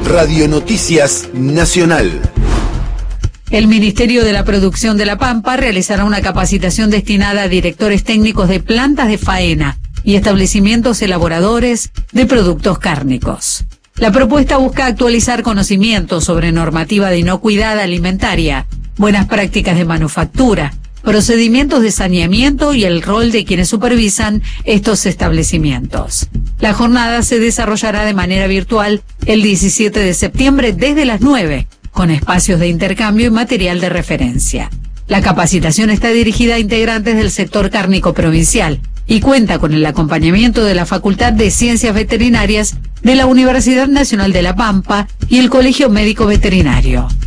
Radio Noticias Nacional. El Ministerio de la Producción de La Pampa realizará una capacitación destinada a directores técnicos de plantas de faena y establecimientos elaboradores de productos cárnicos. La propuesta busca actualizar conocimientos sobre normativa de inocuidad alimentaria, buenas prácticas de manufactura, procedimientos de saneamiento y el rol de quienes supervisan estos establecimientos. La jornada se desarrollará de manera virtual el 17 de septiembre desde las 9, con espacios de intercambio y material de referencia. La capacitación está dirigida a integrantes del sector cárnico provincial y cuenta con el acompañamiento de la Facultad de Ciencias Veterinarias de la Universidad Nacional de La Pampa y el Colegio Médico Veterinario.